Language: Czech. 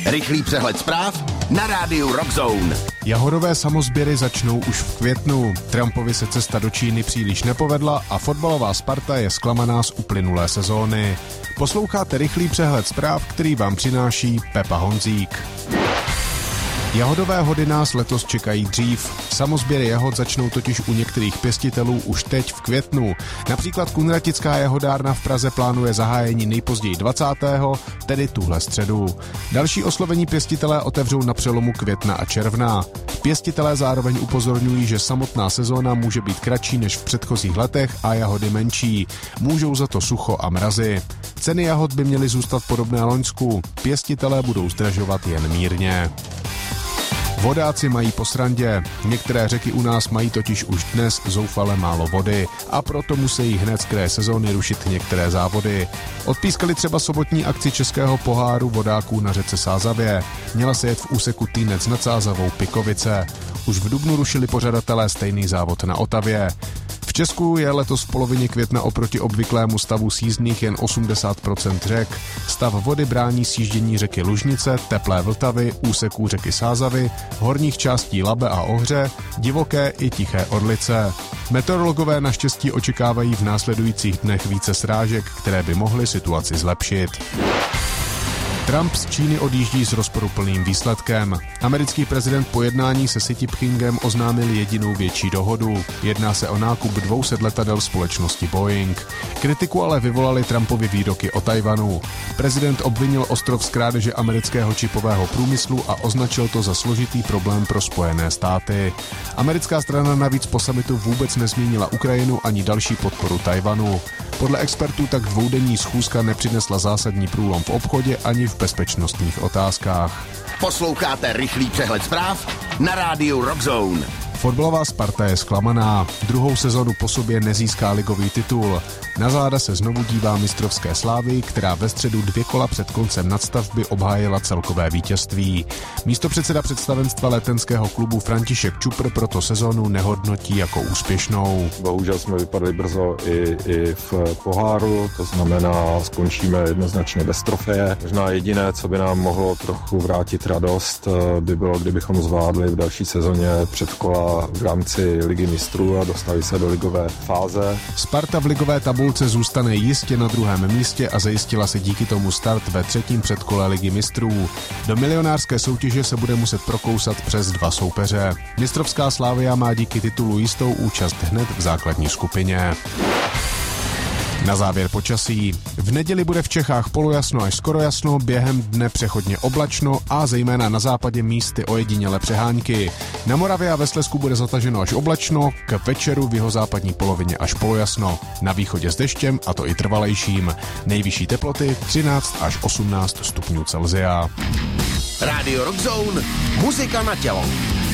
Rychlý přehled zpráv na rádiu Rock Zone. Jahodové samosběry začnou už v květnu. Trumpovi se cesta do Číny příliš nepovedla a fotbalová Sparta je zklamaná z uplynulé sezóny. Posloucháte rychlý přehled zpráv, který vám přináší Pepa Honzík. Jahodové hody nás letos čekají dřív. Samosběry jahod začnou totiž u některých pěstitelů už teď v květnu. Například Kunratická jahodárna v Praze plánuje zahájení nejpozději 20., tedy tuhle středu. Další oslovení pěstitelé otevřou na přelomu května a června. Pěstitelé zároveň upozorňují, že samotná sezóna může být kratší než v předchozích letech a jahody menší. Můžou za to sucho a mrazy. Ceny jahod by měly zůstat podobné loňsku. Pěstitelé budou zdražovat jen mírně. Vodáci mají po srandě. Některé řeky u nás mají totiž už dnes zoufale málo vody a proto musí hned z kraje sezóny rušit některé závody. Odpískali třeba sobotní akci Českého poháru vodáků na řece Sázavě. Měla se jet v úseku Týnec nad Sázavou Pikovice. Už v dubnu rušili pořadatelé stejný závod na Otavě. V Česku je letos v polovině května oproti obvyklému stavu sjízdných jen 80% řek. Stav vody brání sjíždění řeky Lužnice, Teplé Vltavy, úseků řeky Sázavy, horních částí Labe a Ohře, Divoké i Tiché Orlice. Meteorologové naštěstí očekávají v následujících dnech více srážek, které by mohly situaci zlepšit. Trump z Číny odjíždí s rozporuplným výsledkem. Americký prezident po jednání se Xi Jinpingem oznámil jedinou větší dohodu. Jedná se o nákup 200 letadel společnosti Boeing. Kritiku ale vyvolaly Trumpovy výroky o Tajvanu. Prezident obvinil ostrov z krádeže amerického čipového průmyslu a označil to za složitý problém pro Spojené státy. Americká strana navíc po summitu vůbec nezmínila Ukrajinu ani další podporu Tajvanu. Podle expertů tak dvoudenní schůzka nepřinesla zásadní průlom v obchodě ani v bezpečnostních otázkách. Posloucháte rychlý přehled zpráv na rádiu Rock Zone. Fotbalová Sparta je zklamaná. Druhou sezonu po sobě nezíská ligový titul. Na záda se znovu dívá mistrovské Slávy, která ve středu 2 kola před koncem nadstavby obhájila celkové vítězství. Místopředseda představenstva letenského klubu František Čupr proto sezonu nehodnotí jako úspěšnou. Bohužel jsme vypadli brzo i v poháru, to znamená, skončíme jednoznačně bez trofeje. Možná jediné, co by nám mohlo trochu vrátit radost, by bylo, kdybychom zvládli v další sezóně předkola v rámci Ligy mistrů a dostali se do ligové fáze. Sparta v ligové tabulce zůstane jistě na druhém místě a zajistila se díky tomu start ve 3. předkole Ligy mistrů. Do milionářské soutěže se bude muset prokousat přes 2 soupeře. Mistrovská Slavia má díky titulu jistou účast hned v základní skupině. Na závěr počasí. V neděli bude v Čechách polojasno až skoro jasno, během dne přechodně oblačno a zejména na západě místy ojedinělé přehánky. Na Moravě a ve Slezsku bude zataženo až oblačno, k večeru v jihozápadní polovině až polojasno. Na východě s deštěm, a to i trvalejším. Nejvyšší teploty 13 až 18 stupňů Celsia. Rádio Rock Zone, muzika na tělo.